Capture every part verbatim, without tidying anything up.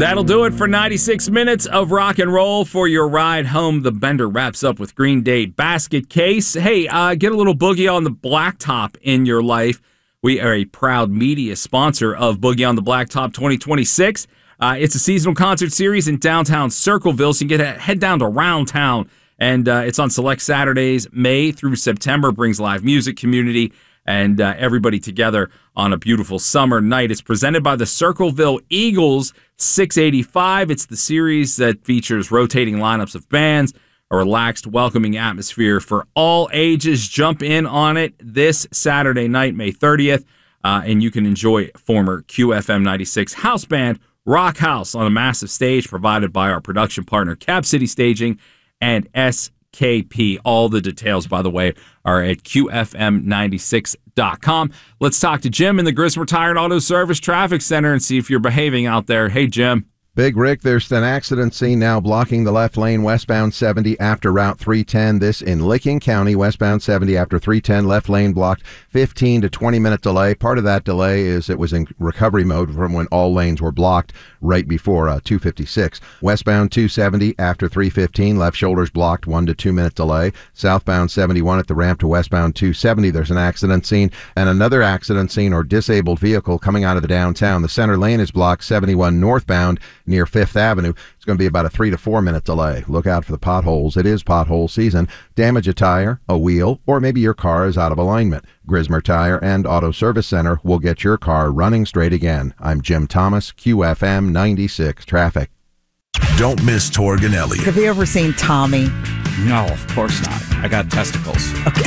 That'll do it for ninety-six minutes of rock and roll for your ride home. The Bender wraps up with Green Day Basket Case. Hey, uh, get a little Boogie on the Blacktop in your life. We are a proud media sponsor of Boogie on the Blacktop twenty twenty-six. Uh, it's a seasonal concert series in downtown Circleville, so you can get a, head down to Round Town. And uh, it's on select Saturdays, May through September, brings live music, community, and uh, everybody together on a beautiful summer night. It's presented by the Circleville Eagles six eighty-five. It's the series that features rotating lineups of bands, a relaxed, welcoming atmosphere for all ages. Jump in on it this Saturday night, May thirtieth, uh, and you can enjoy former Q F M ninety-six house band Rock House on a massive stage provided by our production partner Cap City Staging and S K P. All the details, by the way, are at Q F M ninety-six dot com. Let's talk to Jim in the Grismer Tire and Auto Service Traffic Center and see if you're behaving out there. Hey, Jim. Big Rick, there's an accident scene now blocking the left lane westbound seventy after Route three ten. This in Licking County, westbound seventy after three ten, left lane blocked, fifteen to twenty minute delay. Part of that delay is it was in recovery mode from when all lanes were blocked right before uh, two fifty-six. Westbound two seventy after three fifteen, left shoulders blocked, one to two minute delay. Southbound seventy-one at the ramp to westbound two seventy, there's an accident scene and another accident scene or disabled vehicle coming out of the downtown. The center lane is blocked, seventy-one northbound near Fifth Avenue. It's going to be about a three to four minute delay. Look out for the potholes. It is pothole season. Damage a tire, a wheel, or maybe your car is out of alignment. Grismer Tire and Auto Service Center will get your car running straight again. I'm Jim Thomas, Q F M ninety-six Traffic. Don't miss Torg and Elliott. Have you ever seen Tommy? No, of course not. I got testicles. Okay.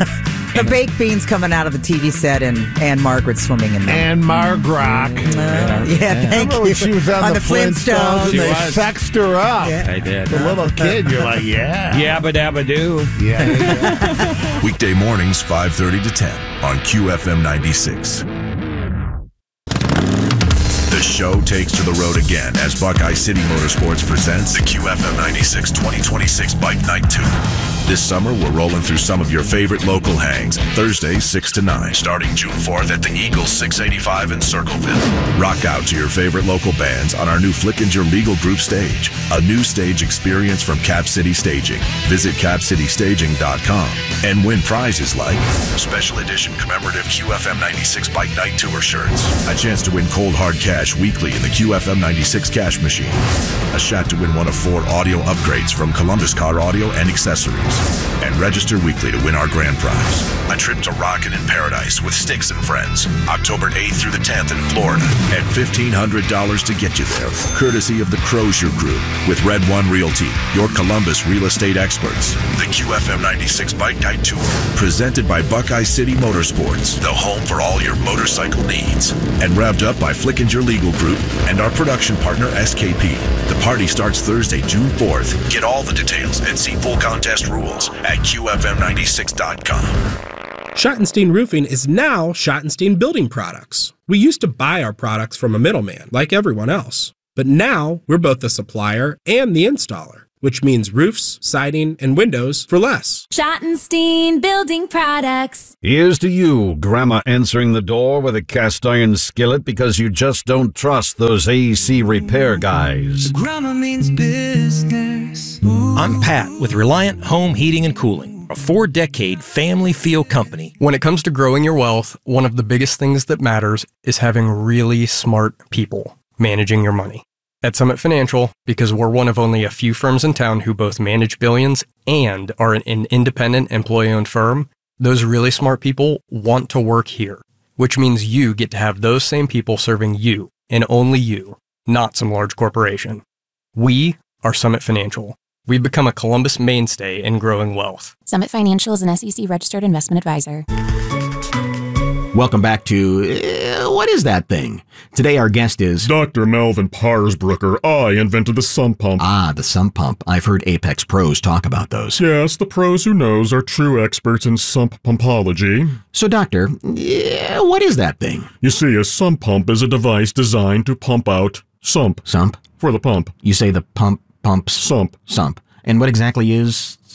The baked beans coming out of the T V set and Anne Margaret swimming in them. Anne Margrock. Uh, yeah, yeah, thank you. When she was on, on the, the Flintstones, Flintstones. and She they was. sexed her up. Yeah. They did. The little kid, you're like, yeah. Yabba dabba doo. Yeah, yeah, yeah. Weekday mornings, five thirty to ten on Q F M ninety-six. The show takes to the road again as Buckeye City Motorsports presents the Q F M ninety-six twenty twenty-six Bike Night two. This summer, we're rolling through some of your favorite local hangs, Thursdays six to nine, starting June fourth at the Eagles six eighty-five in Circleville. Rock out to your favorite local bands on our new Flickinger Legal Group stage, a new stage experience from Cap City Staging. Visit cap city staging dot com and win prizes like special edition commemorative Q F M ninety-six Bike Night Tour shirts, a chance to win cold hard cash weekly in the Q F M ninety-six cash machine, a shot to win one of four audio upgrades from Columbus Car Audio and Accessories, and register weekly to win our grand prize, a trip to Rockin' in Paradise with Sticks and Friends, October eighth through the tenth in Florida, and fifteen hundred dollars to get you there, courtesy of the Crozier Group with Red One Realty, your Columbus real estate experts. The Q F M ninety-six Bike Night Tour, presented by Buckeye City Motorsports, the home for all your motorcycle needs, and revved up by Flickinger Legal Group and our production partner S K P. The party starts Thursday, June fourth. Get all the details and see full contest rules at Q F M ninety-six dot com. Schottenstein Roofing is now Schottenstein Building Products. We used to buy our products from a middleman, like everyone else. But now, we're both the supplier and the installer, which means roofs, siding, and windows for less. Schottenstein Building Products. Here's to you, Grandma answering the door with a cast iron skillet because you just don't trust those A C repair guys. Grandma means business. I'm Pat with Reliant Home Heating and Cooling, a four-decade family feel company. When it comes to growing your wealth, one of the biggest things that matters is having really smart people managing your money. At Summit Financial, because we're one of only a few firms in town who both manage billions and are an independent employee-owned firm, those really smart people want to work here, which means you get to have those same people serving you, and only you, not some large corporation. We are Summit Financial. We've become a Columbus mainstay in growing wealth. Summit Financial is an S E C-registered investment advisor. Welcome back to, uh, what is that thing? Today our guest is... Doctor Melvin Parsbrucker. I invented the sump pump. Ah, the sump pump. I've heard Apex pros talk about those. Yes, the pros who knows are true experts in sump pumpology. So, doctor, uh, what is that thing? You see, a sump pump is a device designed to pump out sump. Sump? For the pump. You say the pump pumps... Sump. Sump. And what exactly is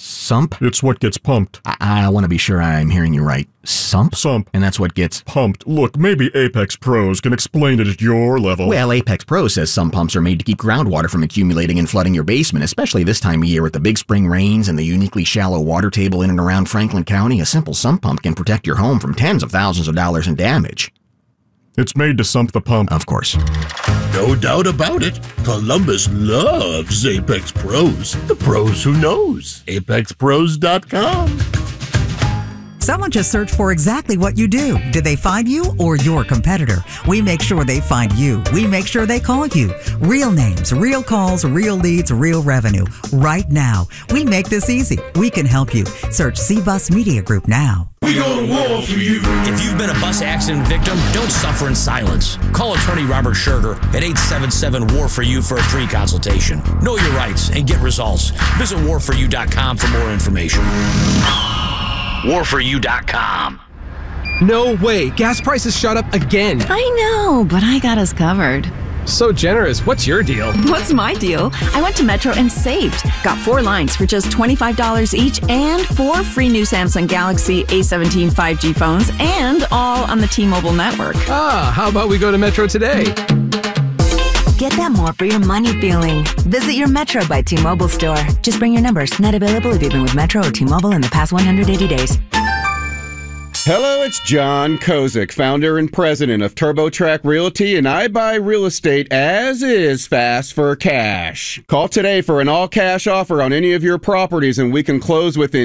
Sump? It's what gets pumped. I, I want to be sure I'm hearing you right. Sump? Sump. And that's what gets... Pumped. Look, maybe Apex Pros can explain it at your level. Well, Apex Pro says sump pumps are made to keep groundwater from accumulating and flooding your basement, especially this time of year with the big spring rains and the uniquely shallow water table in and around Franklin County. A simple sump pump can protect your home from tens of thousands of dollars in damage. It's made to sump the pump. Of course. No doubt about it. Columbus loves Apex Pros. The pros who knows. Apex Pros dot com. Someone just searched for exactly what you do. Did they find you or your competitor? We make sure they find you. We make sure they call you. Real names, real calls, real leads, real revenue. Right now. We make this easy. We can help you. Search C-Bus Media Group now. We go to war for you. If you've been a bus accident victim, don't suffer in silence. Call attorney Robert Scherger at eight seven seven, W A R for you for a free consultation. Know your rights and get results. Visit war for you dot com for more information. war for you dot com. No way. Gas prices shot up again. I know, but I got us covered. So generous. What's your deal? What's my deal? I went to Metro and saved. Got four lines for just twenty-five dollars each and four free new Samsung Galaxy A seventeen five G phones and all on the T-Mobile network. Ah, how about we go to Metro today? Get that more for your money feeling. Visit your Metro by T-Mobile store. Just bring your numbers. Not available if you've been with Metro or T-Mobile in the past one hundred eighty days. Hello, it's John Kozik, founder and president of TurboTrack Realty, and I buy real estate as is fast for cash. Call today for an all-cash offer on any of your properties, and we can close within